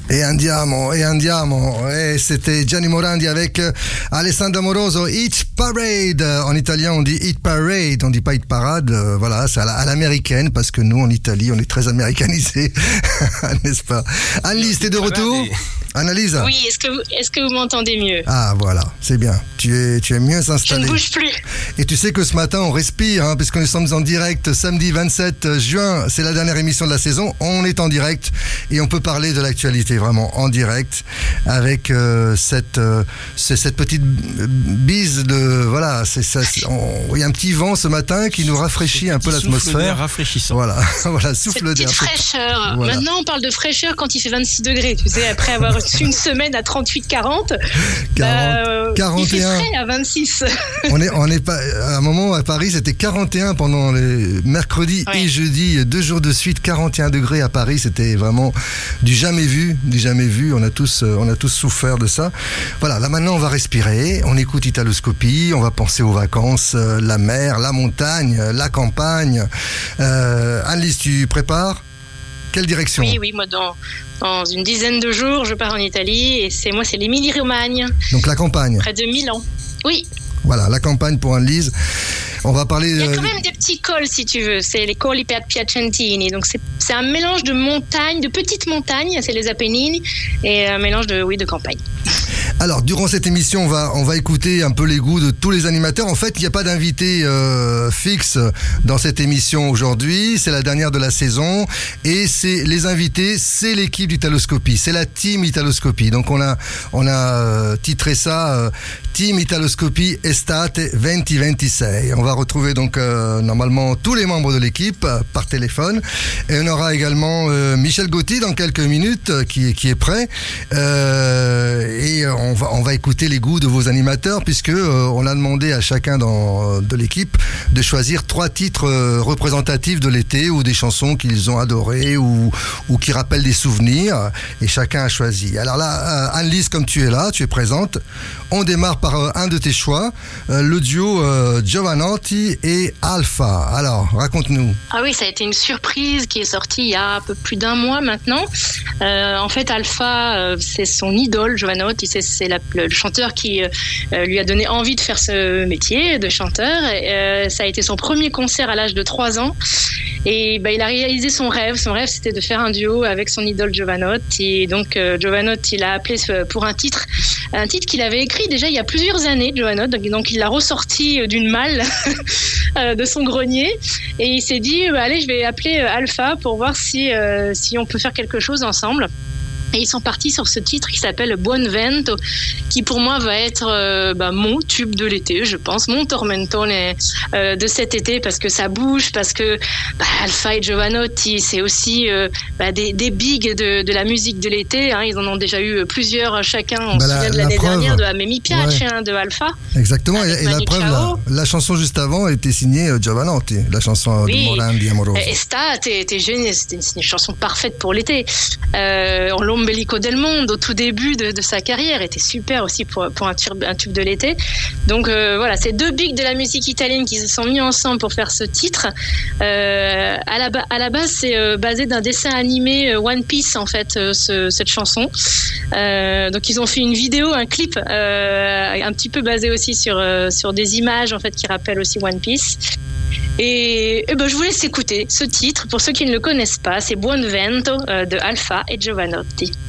Et andiamo. Et c'était Gianni Morandi avec Alessandro Amoroso, Hit Parade. En italien, on dit Hit Parade, on dit pas Hit Parade. Voilà, c'est à l'américaine, parce que nous, en Italie, on est très américanisés. N'est-ce pas? Annelise, t'es de retour? Annalise? Oui, est-ce que vous m'entendez mieux? Ah, voilà, c'est bien. Tu es mieux installé. Je ne bouge plus. Et tu sais que ce matin, on respire, puisque nous sommes en direct samedi 27 juin. C'est la dernière émission de la saison. On est en direct et on peut parler de l'actualité vraiment en direct avec cette petite bise de... Voilà, il y a un petit vent ce matin qui nous rafraîchit un peu l'atmosphère. Souffle d'air rafraîchissant. Voilà, souffle d'air. Petite fraîcheur. Voilà. Maintenant, on parle de fraîcheur quand il fait 26 degrés. Tu sais, après avoir une semaine à 38-40, 41. il fait frais à 26. On est pas, à un moment à Paris, c'était 41 pendant les mercredis et jeudi, 2 jours de suite, 41 degrés à Paris. C'était vraiment du jamais vu. On a tous souffert de ça. Voilà, là maintenant on va respirer, on écoute Italoscopie, on va penser aux vacances, la mer, la montagne, la campagne. Annelise, tu prépares? Quelle direction? Oui, moi dans une dizaine de jours, je pars en Italie et c'est l'Émilie-Romagne. Donc la campagne. Près de Milan. Oui. Voilà, la campagne pour Annelise. On va parler. Il y a quand même des petits cols, si tu veux. C'est les Colli Piacentini. Donc c'est un mélange de montagnes, de petites montagnes, c'est les Apennines, et un mélange de campagne. Alors, durant cette émission, on va écouter un peu les goûts de tous les animateurs. En fait, il n'y a pas d'invité fixe dans cette émission aujourd'hui. C'est la dernière de la saison. Et les invités, c'est l'équipe d'Italoscopie. C'est la team Italoscopie. Donc, on a titré ça Team Italoscopie Estate 2026. On va retrouver donc normalement tous les membres de l'équipe par téléphone. Et on aura également Michel Gauthier dans quelques minutes qui est prêt. Et on va écouter les goûts de vos animateurs, puisque on a demandé à chacun de l'équipe de choisir 3 titres représentatifs de l'été, ou des chansons qu'ils ont adorées ou qui rappellent des souvenirs, et chacun a choisi. Alors là, Annelise, comme tu es là, tu es présente, on démarre par un de tes choix, le duo Jovanotti et Alpha. Alors, raconte-nous. Ah oui, ça a été une surprise qui est sortie il y a un peu plus d'un mois maintenant. En fait, Alpha, c'est son idole, Jovanotti, c'est le chanteur qui lui a donné envie de faire ce métier de chanteur. Ça a été son premier concert à l'âge de 3 ans. Et il a réalisé son rêve. Son rêve, c'était de faire un duo avec son idole Jovanotti. Et donc, Jovanotti l'a appelé pour un titre qu'il avait écrit déjà il y a plusieurs années, Jovanotti. Donc, il l'a ressorti d'une malle de son grenier. Et il s'est dit, allez, je vais appeler Alpha pour voir si on peut faire quelque chose ensemble. Et ils sont partis sur ce titre qui s'appelle Buon Vento, qui pour moi va être mon tube de l'été, je pense, mon tormentone de cet été, parce que ça bouge, parce que Alpha et Jovanotti, c'est aussi des bigs de la musique de l'été. Ils en ont déjà eu plusieurs chacun. On se souvient de l'année dernière de Amemi Piace, de Alpha. Exactement, et la preuve, la chanson juste avant était signée Jovanotti, la chanson de Morandi Amoroso. Estate était génial, c'était une chanson parfaite pour l'été. L'ombelico del mondo, au tout début de sa carrière, était super aussi pour un tube de l'été. Donc voilà, c'est 2 bigs de la musique italienne qui se sont mis ensemble pour faire ce titre. À la base, c'est basé d'un dessin animé One Piece, en fait, cette chanson. Donc ils ont fait une vidéo, un clip un petit peu basé aussi sur des images, en fait, qui rappellent aussi One Piece. Et je vous laisse écouter ce titre. Pour ceux qui ne le connaissent pas, c'est Buon Vento de Alpha et Jovanotti.